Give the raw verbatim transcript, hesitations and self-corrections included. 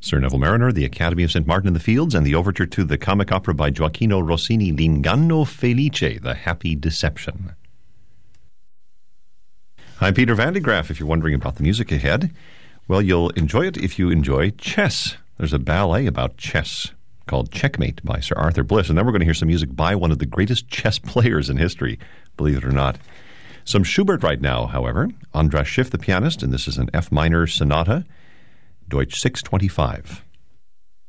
Sir Neville Mariner, the Academy of Saint Martin in the Fields, and the overture to the comic opera by Gioacchino Rossini, L'Inganno Felice, The Happy Deception. I'm Peter Van de Graaff. If you're wondering about the music ahead, well, you'll enjoy it if you enjoy chess. There's a ballet about chess called Checkmate by Sir Arthur Bliss, and then we're going to hear some music by one of the greatest chess players in history, believe it or not. Some Schubert right now, however. Andras Schiff, the pianist, and this is an F minor sonata, Deutsch six twenty-five.